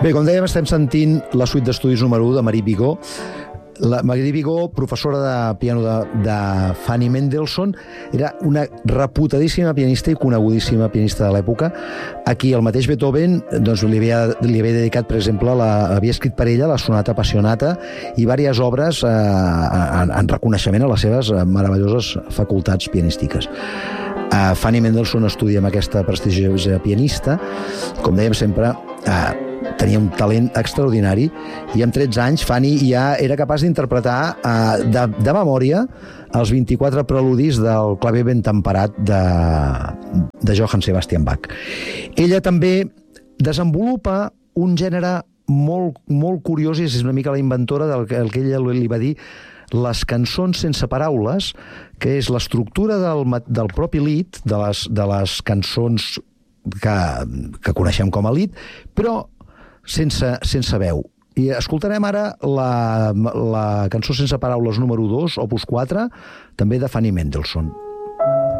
Bé, com dèiem, estem sentint la suite d'estudis número 1 de Marie Bigot. La Marie Bigot, professora de piano de Fanny Mendelssohn, era una reputadíssima pianista i conegudíssima pianista de l'època, a qui el mateix Beethoven doncs, li havia dedicat, per exemple, havia escrit per ella la Sonata Appassionata i diverses obres en reconeixement a les seves meravelloses facultats pianístiques. Fanny Mendelssohn estudia amb aquesta prestigiosa pianista. Com dèiem sempre, tenia un talent extraordinari i amb 13 anys Fanny ja era capaç d'interpretar de memòria els 24 preludis del claver ben temperat de Johann Sebastian Bach. Ella també desenvolupa un gènere molt, molt curiós i és una mica la inventora del que ella li va dir les cançons sense paraules, que és l'estructura del propi lied, de les cançons que coneixem com a lied, però sense veu. I escoltarem ara la cançó sense paraules número 2, opus 4, també de Fanny Mendelssohn.